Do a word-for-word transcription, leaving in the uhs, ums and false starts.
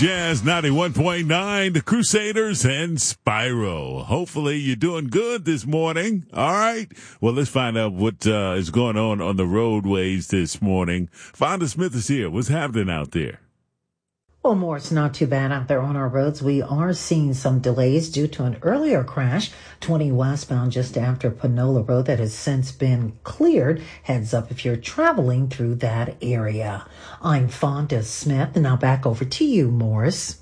Jazz ninety-one point nine, the Crusaders and Spyro. Hopefully you're doing good this morning. All right. Well, let's find out what uh, is going on on the roadways this morning. Fonda Smith is here. What's happening out there? Well, more, it's not too bad out there on our roads. We are seeing some delays due to an earlier crash, twenty westbound just after Panola Road that has since been cleared. Heads up if you're traveling through that area. I'm Fonda Smith, and now back over to you, Morris.